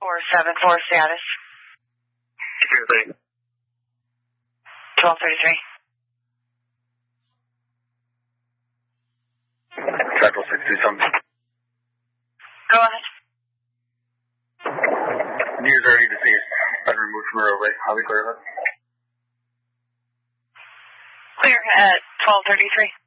474 status. 1233. Central 627. Go ahead. News already deceased. Been removed from the roadway. I'll be clear of it. Clear at 1233.